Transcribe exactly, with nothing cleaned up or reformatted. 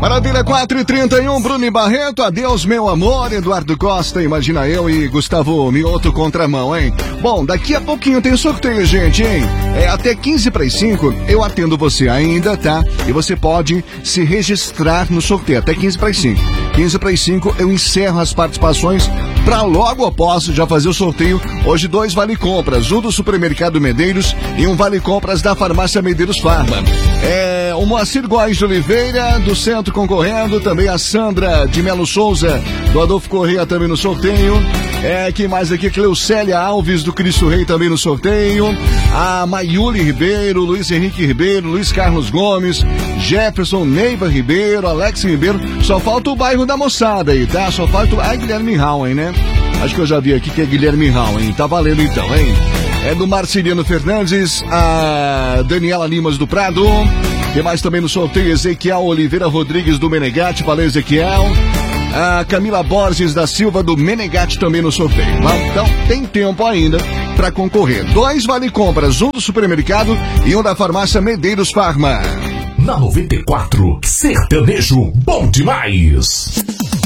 Maravilha, quatro e trinta e um, Bruno e Barreto, adeus meu amor, Eduardo Costa, imagina eu e Gustavo Mioto contramão, hein? Bom, daqui a pouquinho tem sorteio, gente, hein? É até quinze para as cinco, eu atendo você ainda, tá? E você pode se registrar no sorteio, até quinze para as cinco. quinze para as cinco eu encerro as participações para logo após já fazer o sorteio. Hoje dois vale-compras, um do Supermercado Medeiros e um vale-compras da Farmácia Medeiros Farma. É, o Moacir Góes de Oliveira, do Centro concorrendo, também a Sandra de Melo Souza, do Adolfo Correia também no sorteio. É, quem mais aqui? Cleucélia Alves, do Cristo Rei também no sorteio. A Maiuli Ribeiro, Luiz Henrique Ribeiro, Luiz Carlos Gomes, Jefferson, Neiva Ribeiro, Alex Ribeiro. Só falta o bairro da moçada aí, tá? Só falta o... Ah, Guilherme Rauen, né? Acho que eu já vi aqui que é Guilherme Rauen. Tá valendo então, hein? É do Marciliano Fernandes, a Daniela Limas do Prado. Tem mais também no sorteio, Ezequiel Oliveira Rodrigues do Menegate. Valeu, Ezequiel. A Camila Borges da Silva do Menegate também no sorteio. Então tem tempo ainda para concorrer. Dois vale-compras, um do supermercado e um da Farmácia Medeiros Farma. Na noventa e quatro, sertanejo bom demais.